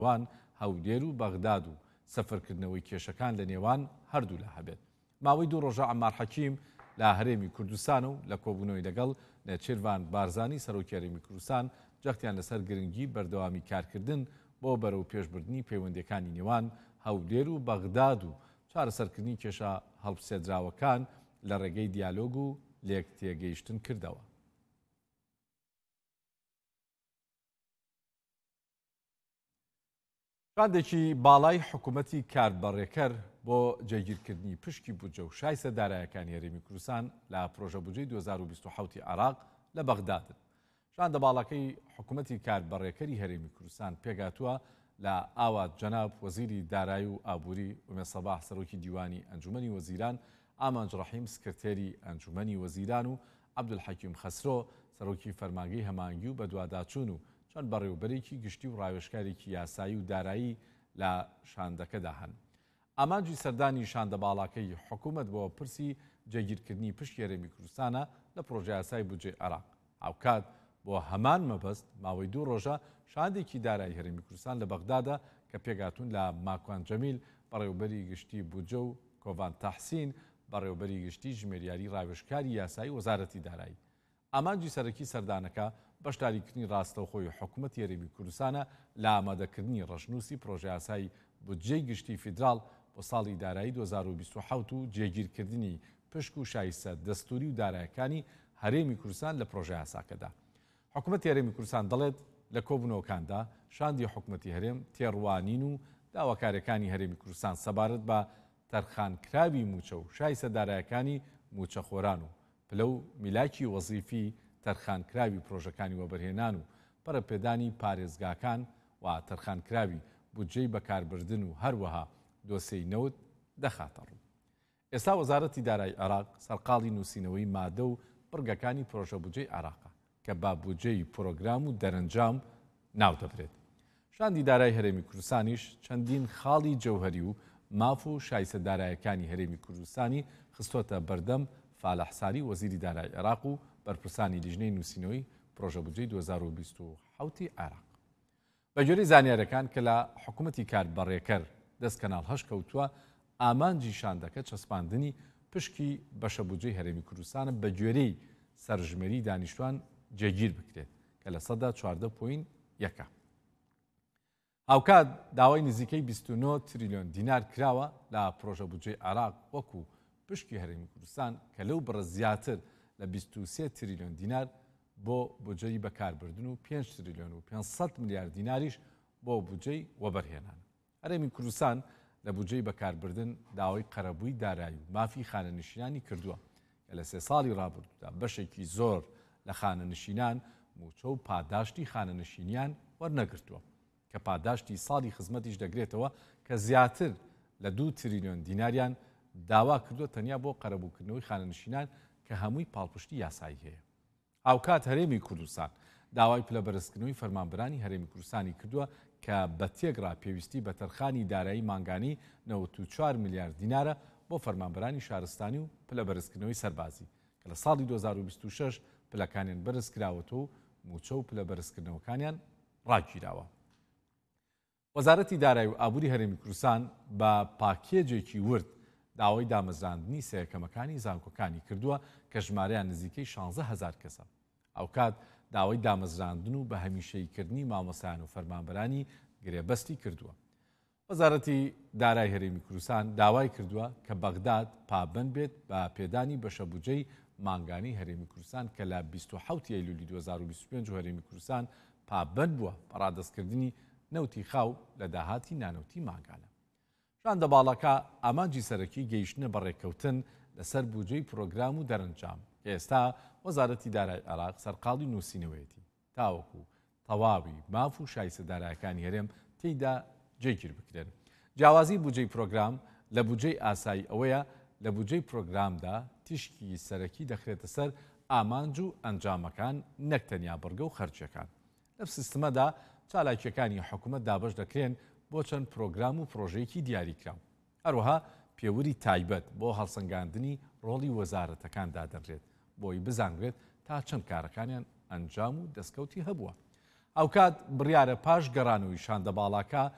وان هەولێر و بەغداد و سەفەرکردنەوەی کێشەکان لە نێوان هەردوو لا هەبێت. ماوەی 2 ڕۆژە عەمار حەکیم لە هەرێمی کوردستان و لە کۆبوونەوەی لەگەڵ نێچیروان بارزانی سەرۆکی هەرێمی کوردستان جەختیان لەسەر گرنگی بەردەوامی کارکردن بۆ بەرەو پێشبردننی پەیوەندیەکانی نێوان هەولێر و بەغداد و چارەسەرکردنی کێشە هەڵبسێدراوەکان لە ڕێگەی دیالۆگ و لێک تێگەیشتن کردەوە. ڕاندێکی باڵای حکوومەتی کاربەڕێکەر بۆ جێگیرکردنی پشکی بودجە و شای سەردارایەکانی هەرێمی کوردستان لە پرۆژە بودجەی 2027 عێراق لە بەغدادن. ڕاندە باڵەکەی حکوومەتی کاربەڕێکەری هەرێمی کوردستان پێگاتووە لە ئاوات جەناب وەزیری دارایی و ئابووری ومێ سەباح سەرۆکی دیوانی ئەنجومەنی وەزیران، ئامانج ڕەحیم سکرتێری ئەنجومەنی وەزیران و عەبدولحەکیم خەسرۆ سەرۆکی فەرمانگەی هەمانگی و بەدواداچوون و چەند بەڕێوەبەرێکی گشتی و ڕاوێژکارێکی یاسایی و دارایی لە شاندەکەدا هەن. ئامانجی سەردانی شاندە باڵاکەی حکوومەت بۆ پرسی جێگیرکردنی پشتی هەرێمی کوردستانە لە پرۆژە یاسای بودجەی عێراق. ئاوکات بۆ هەمان مەبەست ماوەی 2 ڕۆژە شاندێکی دارایی هەرێمی کوردستان لە بەغدادە کە پێگاتون لە ماکوان جەمیل بەڕێوەبەری گشتی بودجە و کۆڤان تەحسین بەڕێوەبەری گشتی ژمێریاری ڕاوێژکاری یاسایی وەزارەتی دارایی. ئامانجی سەرەکی سەردانەکە بەشداریکردنی ڕاستەوخۆی حکوومەتی هەرێمی کوردستانە لە ئامادەکردنی ڕەشنووسی پرۆژە یاسای بودجەی گشتی فیدراڵ بۆ ساڵی دارایی 2027 و جێگیرکردنی پشک و شایستە دەستوری و دارایەکانی هەرێمی کوردستان لە پرۆژە یاساکەدا. حکوومەتی هەرێمی کوردستان دەڵێت لە کۆبوونەوەکاندا شاندی حکوومەتی هەرێم تێڕوانین و داواکارەکانی هەرێمی کوردستان سەبارەت بە تەرخانکراوی موچە و شایستە دارایەکانی موچەخۆران و پلە و میلاکی وەزیفی تەرخانکراوی پرۆژەکانی وەبەرهێنان و پەرەپێدانی پارێزگاکان و تەرخانکراوی بودجەی بەکاربردن و هەروەها دۆسەی نەوت دەخاتە ڕوو. ئێستا وەزارەتی دارایی عێراق سەرقاڵی نووسینەوەی مادە و بڕگەکانی پرۆژە بودجەی عێراقە کە با بودجەی پرۆگرام و دەرەنجام ناو دەبرێت. شاندی دارایی هەرێمی کوردستانیش چەندین خاڵی جەوهەری و ماف و شایستە دارایەکانی هەرێمی کوردستانی خستۆتە بەردەم فالەحساری وەزیری دارایی عێراق و بەرپرسانی لیژنەی نووسینەوەی پرۆژە بودجەی 2027 عێراق. بە گوێرەی زانیاریەکان کە لە حکوومەتی کاربەڕێکەر دەست کەناڵ هەش کەوتووە، ئامانجی شاندەکە چەسپاندنی پشکی بەشە بودجەی هەرێمی کوردستانە بە گوێرەی سەرژمێری دانیشتوان جێگیر بکرێت کە لە سەدا 14.1. هاوکات داوای نزیکەی 29 تریلیۆن دینار کراوە لە پرۆژە بودجەی عێراق وەکو پشکی هەرێمی کوردستان کە لەو بڕە زیاتر لە 23 تریلیۆن دینار بۆ بودجەی بەکاربردن و 5 تریلیۆن و 500 میلیارد دیناریش بۆ بودجەی وەبەرهێنان. هەرێمی کوردستان لە بودجەی بەکاربردن داوای قەرەبووی دارایی و مافی خانەنشینانی کردووە کە لە 3 ساڵی ڕابردوودا بەشێکی زۆر لە خانەنشینان موچە و پاداشتی خانەنشینیان وەرنەگرتووە کە پاداشتی ساڵی خزمەتیش دەگرێتەوە کە زیاتر لە 2 تریلیۆن دیناریان داوا کردووە تەنیا بۆ قەرەبووکردنەوەی خانەنشینان کە هەمووی پاڵپشتی یاسایی هەیە. هاوکات هەرێمی کوردستان داوای پلەبەرزکردنەوەی فەرمانبەرانی هەرێمی کوردستانی کردووە کە بە تێگرا پێویستی بە تەرخانی دارایی مانگانی 94 میلیارد دینارە بۆ فەرمانبەرانی شارستانی و پلەبەرزکردنەوەی سەربازی کە لە ساڵی 2026 پلەکانیان بەرز کراوەتەوە و موچە و پلەبەرزکردنەوەکانیان ڕاگیراوە. وەزارەتی دارایی و ئابووری هەرێمی کوردستان بە پاکێجێکی ورد داوای دامەزراندنی سەیەکەمەکانی زانکۆکانی کردووە کە ژمارەیان نزیکەی 16,000 کەسە. ئەوکات داوای دامەزراندن و بە هەمیشەییکردنی مامۆسایان و فەرمانبەرانی گرێبەستی کردووە. وەزارەتی دارایی هەرێمی کوردستان داوای کردووە کە بەغداد پابەند بێت بە پێدانی بەشە بودجەی مانگانی هەرێمی کوردستان کە لە 27 ئەیلولی 2025 و هەرێمی کوردستان پابەند بووە بە ڕادەستکردنی نەوتی خاو لە داهاتی نانەوتی ماگانە. شاندە باڵەکە ئامانجی سەرەکی گەیشتنە بەڕێکەوتن لەسەر بودجەی پرۆگرام و دەرەنجام. ئێستا وەزارەتی دارایی عێراق سەرقاڵی نووسینەوەیەتی تاوەکو تەواوی ماف و شایستە دارایەکانی هەرێم تێیدا جێگیر بکرێن. جیاوازی بودجەی پرۆگرام لە بودجەی ئاسایی ئەوەیە لە بودجەی پرۆگرامدا تیشکی سەرەکی دەخرێتە سەر ئامانج و ئەنجامەکان نەک تەنیا بڕگە و خەرجیەکان. لەم سیستەمەدا چالاکیەکانی حکوومەت دابەش دەکرێن بۆ چەند پرۆگرام و پرۆژەیەکی دیاریکراو. هەروەها پێوری تایبەت بۆ هەڵسەنگاندنی ڕۆڵی وەزارەتەکان دادەنرێت بۆی بزانرێت تا چەند کارەکانیان ئەنجام و دەستکەوتی هەبووە. ئەوکات بڕیارە پاش گەڕانەوەی شاندە باڵاکە